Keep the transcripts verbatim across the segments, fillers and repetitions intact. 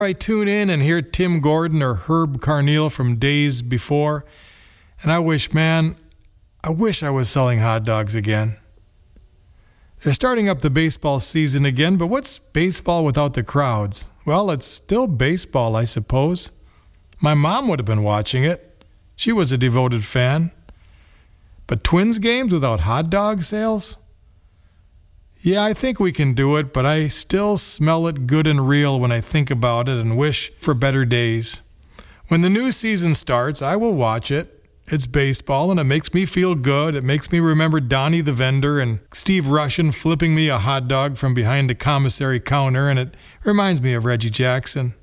I tune in and hear Tim Gordon or Herb Carneal from days before, and I wish, man, I wish I was selling hot dogs again. They're starting up the baseball season again, but what's baseball without the crowds? Well, it's still baseball, I suppose. My mom would have been watching it. She was a devoted fan. But Twins games without hot dog sales? Yeah, I think we can do it, but I still smell it good and real when I think about it and wish for better days. When the new season starts, I will watch it. It's baseball, and it makes me feel good. It makes me remember Donnie the vendor and Steve Rushin flipping me a hot dog from behind the commissary counter, and it reminds me of Reggie Jackson.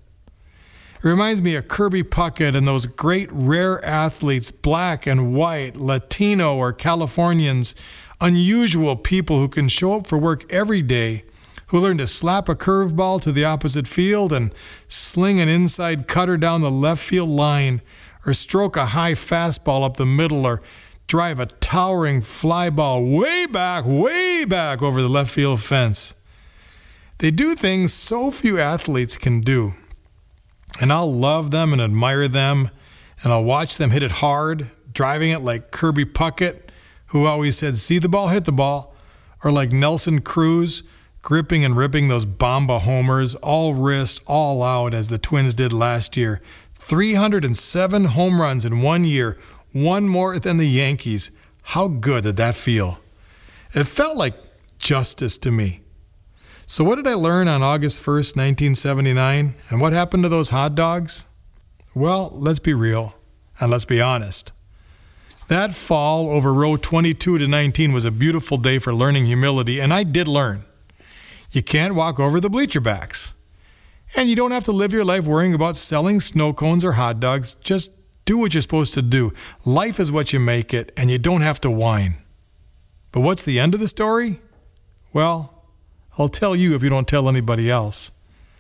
It reminds me of Kirby Puckett and those great rare athletes, black and white, Latino or Californians, unusual people who can show up for work every day, who learn to slap a curveball to the opposite field and sling an inside cutter down the left field line, or stroke a high fastball up the middle, or drive a towering fly ball way back, way back over the left field fence. They do things so few athletes can do. And I'll love them and admire them, and I'll watch them hit it hard, driving it like Kirby Puckett, who always said, see the ball, hit the ball, or like Nelson Cruz, gripping and ripping those Bomba homers, all wrist, all out, as the Twins did last year. three hundred seven home runs in one year, one more than the Yankees. How good did that feel? It felt like justice to me. So what did I learn on August first, nineteen seventy-nine? And what happened to those hot dogs? Well, let's be real, and let's be honest. That fall over row twenty-two to nineteen was a beautiful day for learning humility, and I did learn. You can't walk over the bleacher backs. And you don't have to live your life worrying about selling snow cones or hot dogs. Just do what you're supposed to do. Life is what you make it, and you don't have to whine. But what's the end of the story? Well, I'll tell you if you don't tell anybody else.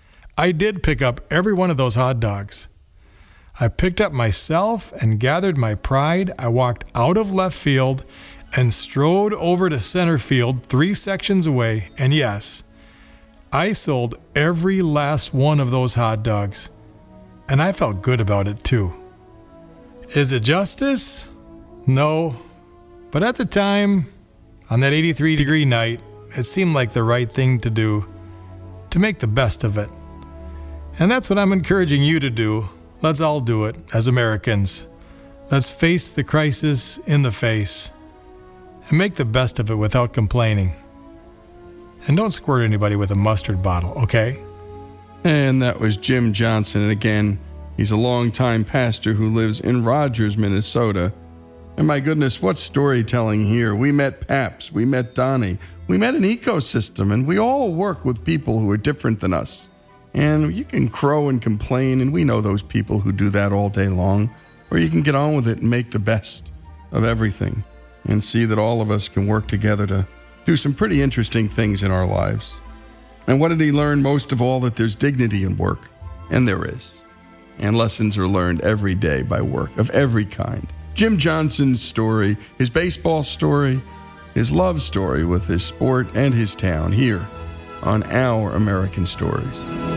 I did pick up every one of those hot dogs. I picked up myself and gathered my pride. I walked out of left field and strode over to center field, three sections away, and yes, I sold every last one of those hot dogs, and I felt good about it too. Is it justice? No, but at the time, on that eighty-three degree night, it seemed like the right thing to do, to make the best of it. And that's what I'm encouraging you to do. Let's all do it as Americans. Let's face the crisis in the face and make the best of it without complaining. And don't squirt anybody with a mustard bottle, okay? And that was Jim Johnson. And again, he's a longtime pastor who lives in Rogers, Minnesota. And my goodness, what storytelling here. We met Paps, we met Donnie, we met an ecosystem, and we all work with people who are different than us. And you can crow and complain, and we know those people who do that all day long. Or you can get on with it and make the best of everything and see that all of us can work together to do some pretty interesting things in our lives. And what did he learn most of all? That there's dignity in work, and there is. And lessons are learned every day by work of every kind. Jim Johnson's story, his baseball story, his love story with his sport and his town here on Our American Stories.